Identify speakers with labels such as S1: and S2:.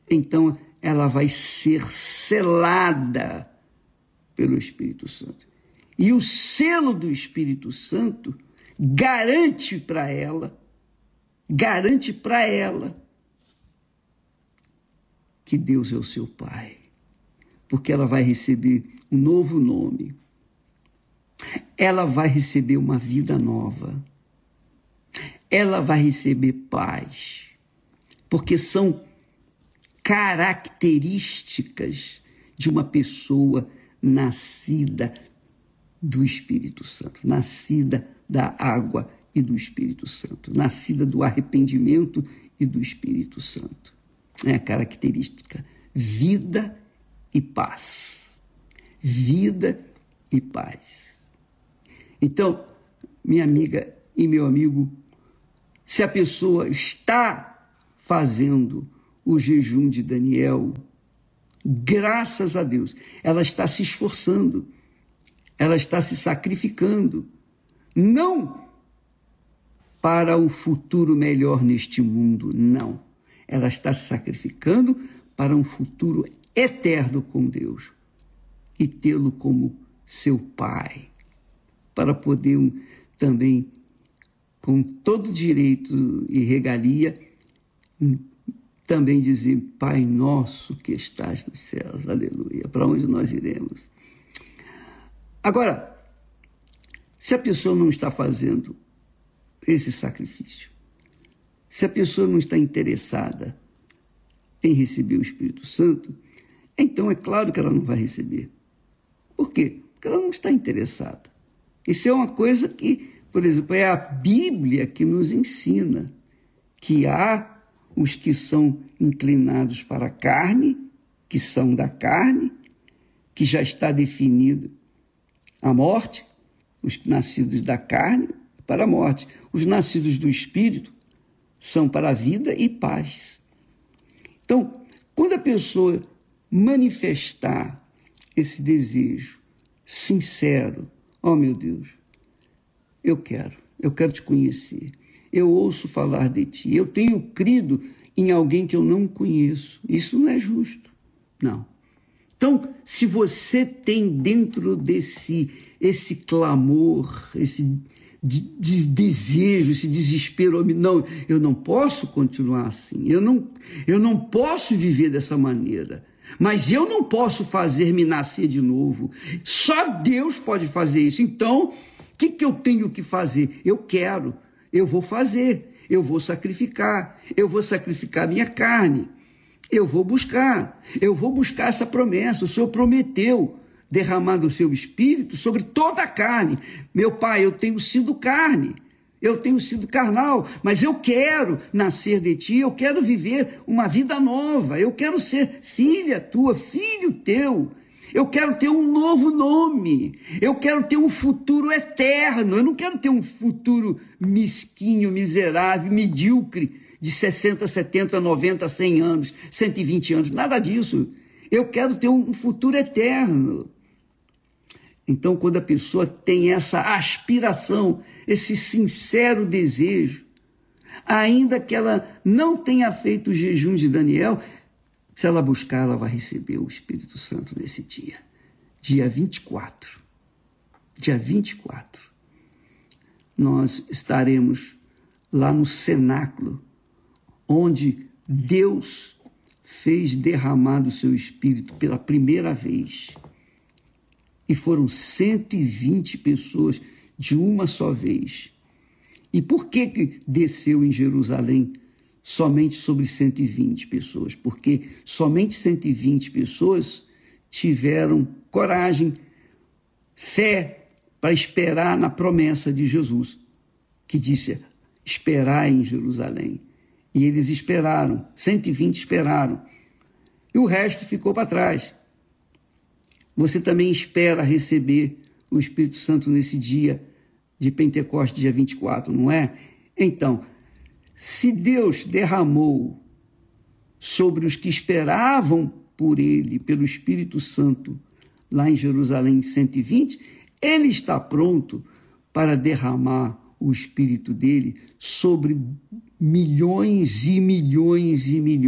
S1: então ela vai ser selada pelo Espírito Santo. E o selo do Espírito Santo garante para ela que Deus é o seu Pai, porque ela vai receber um novo nome, ela vai receber uma vida nova, ela vai receber paz, porque são características de uma pessoa nascida do Espírito Santo, nascida da água e do Espírito Santo, nascida do arrependimento e do Espírito Santo. É a característica: vida e paz. Vida e paz. Então, minha amiga e meu amigo, se a pessoa está fazendo o jejum de Daniel, graças a Deus, ela está se esforçando, ela está se sacrificando, não para o futuro melhor neste mundo, não. Ela está se sacrificando para um futuro eterno com Deus e tê-lo como seu Pai, para poder também, com todo direito e regalia, também dizer: Pai nosso que estás nos céus, aleluia, para onde nós iremos. Agora, se a pessoa não está fazendo esse sacrifício, se a pessoa não está interessada em receber o Espírito Santo, então é claro que ela não vai receber. Por quê? Porque ela não está interessada. Isso é uma coisa que, por exemplo, é a Bíblia que nos ensina que há os que são inclinados para a carne, que são da carne, que já está definido a morte, os nascidos da carne para a morte. Os nascidos do Espírito são para a vida e paz. Então, quando a pessoa manifestar esse desejo sincero, oh meu Deus, eu quero te conhecer, eu ouço falar de ti, eu tenho crido em alguém que eu não conheço, isso não é justo, não. Então, se você tem dentro de si esse clamor, esse desejo, esse desespero, não, eu não posso continuar assim, eu não posso viver dessa maneira, mas eu não posso fazer-me nascer de novo, só Deus pode fazer isso. Então, o que eu tenho que fazer? Eu vou fazer, eu vou sacrificar minha carne, eu vou buscar essa promessa. O Senhor prometeu derramar do seu Espírito sobre toda a carne. Meu Pai, eu tenho sido carne, eu tenho sido carnal, mas eu quero nascer de ti, eu quero viver uma vida nova, eu quero ser filha tua, filho teu, eu quero ter um novo nome, eu quero ter um futuro eterno, eu não quero ter um futuro mesquinho, miserável, medíocre, de 60, 70, 90, 100 anos, 120 anos, nada disso. Eu quero ter um futuro eterno. Então, quando a pessoa tem essa aspiração, esse sincero desejo, ainda que ela não tenha feito o jejum de Daniel, se ela buscar, ela vai receber o Espírito Santo nesse dia. Dia 24. Dia 24. Nós estaremos lá no cenáculo, onde Deus fez derramar do seu Espírito pela primeira vez. E foram 120 pessoas de uma só vez. E por que desceu em Jerusalém somente sobre 120 pessoas? Porque somente 120 pessoas tiveram coragem, fé, para esperar na promessa de Jesus, que disse: esperai em Jerusalém. E eles esperaram, 120 esperaram. E o resto ficou para trás. Você também espera receber o Espírito Santo nesse dia de Pentecostes, dia 24, não é? Então, se Deus derramou sobre os que esperavam por ele, pelo Espírito Santo, lá em Jerusalém, 120, ele está pronto para derramar o Espírito dele sobre milhões e milhões e milhões